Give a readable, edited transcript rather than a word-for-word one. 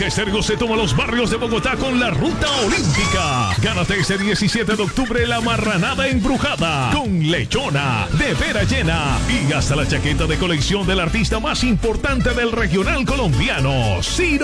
Omega Estéreo se toma los barrios de Bogotá con la Ruta Olímpica. Gánate este 17 de octubre la marranada embrujada con lechona, de vera llena y hasta la chaqueta de colección del artista más importante del regional colombiano, Ciro